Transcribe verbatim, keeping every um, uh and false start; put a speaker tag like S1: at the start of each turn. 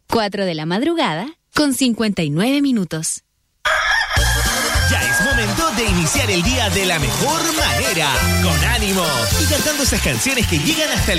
S1: cuatro de la madrugada con cincuenta y nueve minutos.
S2: Ya es momento de iniciar el día de la mejor manera, con ánimo y cantando esas canciones que llegan hasta el